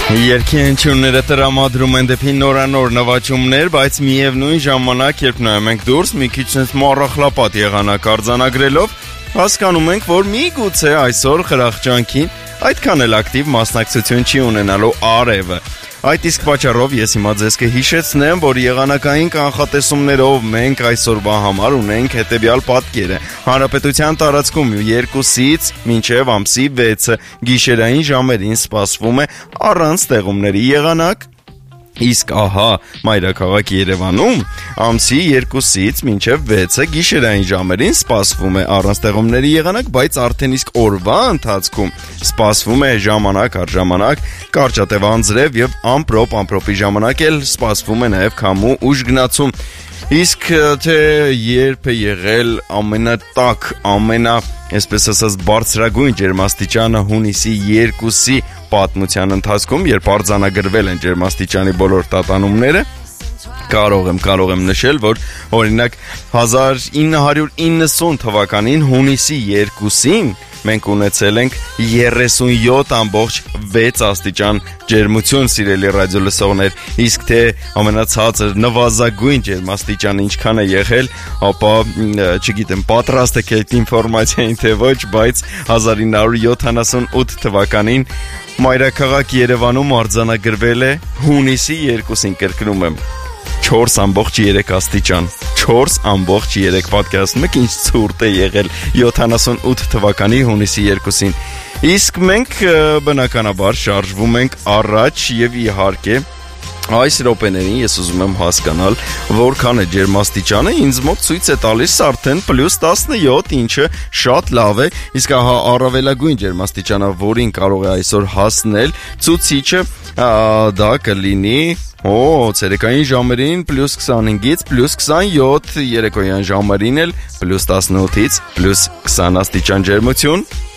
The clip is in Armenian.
Երկենչունները տրամադրում են դեպի նորանոր նվաճումներ, բայց միևնույն ժամանակ, երբ նայում ենք դուրս, մի քիչ sense մառախլապատ եղանակ արձանագրելով, հասկանում ենք, որ միգուցե այսօր խրախճանքին այդքան էլ ակտիվ մասնակցություն չի ունենալու արևը։ Այդ իսկ պատճառով ես հիմա ձեզ կհիշեցնեմ, որ եղանակային կանխատեսումներով մենք այսօրվա համար ունենք հետևյալ պատկերը։ Հանրապետության տարածքում 2-ից մինչև ամսի 6-ը գիշերային ժամերին սպասվում է առանց տեղումների եղանակ, իսկ ահա մայրաքաղաք Երևանում ամսի 2-ից մինչև 6-ը գիշերային ժամերին սպասվում է առանց տեղումների եղանակ, բայց արդեն իսկ օրվա ընթացքում սպասվում է ժամանակ առ ժամանակ կարճատև անձրև եւ ամպրոպի ժամանակ էլ սպասվում է նաեւ քամու ուժ գնացում։ Իսկ թե երբ է եղել ամենատակ, այսպես ասած բարձրագույն ջերմաստիճանը հունիսի 2-ի պատմության ընթացքում, երբ արձանագրվել են ջերմաստիճանի բոլոր տատանումները, կարող եմ նշել, որ օրինակ 1990 թվականին հունիսի 2-ին մենք ունեցել ենք 37.6 աստիճան ջերմություն, սիրելի ռադիոլսողներ, իսկ թե ամենացածր նվազագույն ջերմաստիճանը ինչքան է եղել, ապա չգիտեմ, պատրաստ եք այդ ինֆորմացիային թե ոչ, բայց 1978 թվականին մայրաքաղաք Երևանում արձանագրվել է հունիսի 2-ին, կրկնում եմ, 4.3 աստիճան, 4.3 պատկերացնում եք ինչ ցուրտ է եղել 78 թվականի հունիսի 2-ին, իսկ մենք բնականաբար շարժվում ենք առաջ եւ իհարկե այս րոպեներին ես ուզում եմ հասկանալ որքան է ջերմաստիճանը, ինձ մոտ ցույց է տալիս արդեն +17, ինչը շատ լավ է, իսկ ահա առավելագույն ջերմաստիճանը, որին կարող է այսօր հասնել, ցուցիչը դա կլինի ցերեկային ժամերին +25-ից +27, երեկոյան ժամերին էլ +18-ից +20 աստիճան ջերմություն։